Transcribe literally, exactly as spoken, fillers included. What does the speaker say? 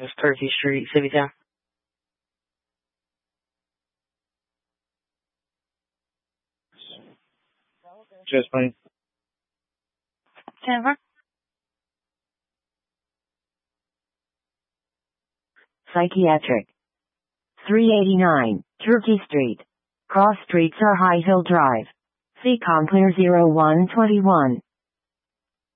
It's Turkey Street, Civitan. Just fine. Jennifer? Psychiatric. three eighty-nine, Turkey Street. Cross streets are High Hill Drive. C. Conclear zero one two one.